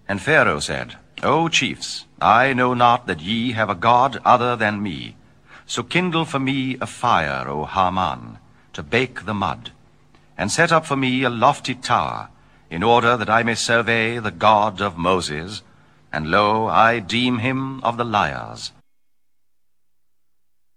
And Pharaoh said, O chiefs, I know not that ye have a God other than me. So kindle for me a fire, O Haman, to bake the mud, and set up for me a lofty tower, in order that I may survey the God of Moses, and lo, I deem him of the liars.